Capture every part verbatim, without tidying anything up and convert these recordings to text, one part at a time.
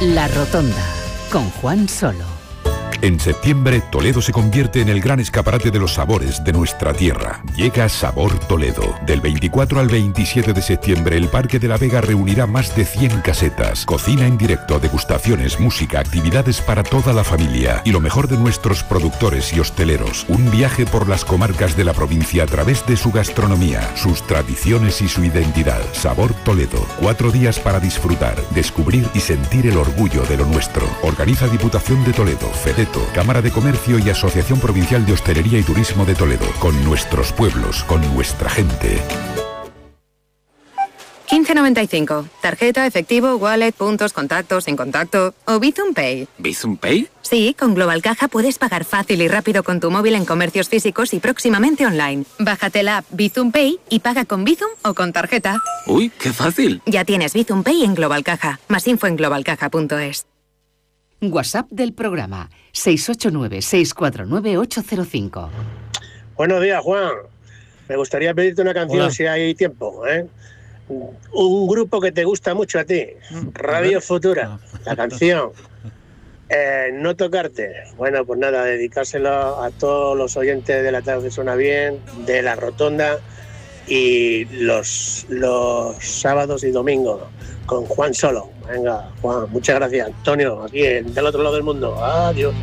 La Rotonda, con Juan Solo. En septiembre, Toledo se convierte en el gran escaparate de los sabores de nuestra tierra. Llega Sabor Toledo. Del veinticuatro al veintisiete de septiembre, el Parque de la Vega reunirá más de cien casetas. Cocina en directo, degustaciones, música, actividades para toda la familia. Y lo mejor de nuestros productores y hosteleros. Un viaje por las comarcas de la provincia a través de su gastronomía, sus tradiciones y su identidad. Sabor Toledo. Cuatro días para disfrutar, descubrir y sentir el orgullo de lo nuestro. Organiza Diputación de Toledo, FEDETO, Cámara de Comercio y Asociación Provincial de Hostelería y Turismo de Toledo. Con nuestros pueblos, con nuestra gente. quince noventa y cinco. Tarjeta, efectivo, wallet, puntos, contactos, sin contacto o Bizum Pay. ¿Bizum Pay? Sí, con Global Caja puedes pagar fácil y rápido con tu móvil en comercios físicos y próximamente online. Bájate la app Bizum Pay y paga con Bizum o con tarjeta. Uy, qué fácil. Ya tienes Bizum Pay en Global Caja. Más info en global caja punto es. WhatsApp del programa seis ocho nueve, seis cuatro nueve, ocho cero cinco. Buenos días, Juan. Me gustaría pedirte una canción. Hola. Si hay tiempo, ¿eh? Un grupo que te gusta mucho a ti, Radio Futura, la canción eh, No Tocarte. Bueno, pues nada, dedicárselo a todos los oyentes de La Tarde Suena Bien, de La Rotonda y los, los sábados y domingos con Juan Solo. Venga, Juan, muchas gracias. Antonio, aquí del otro lado del mundo. Adiós.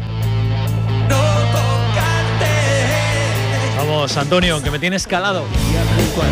Vamos, Antonio, que me tienes calado.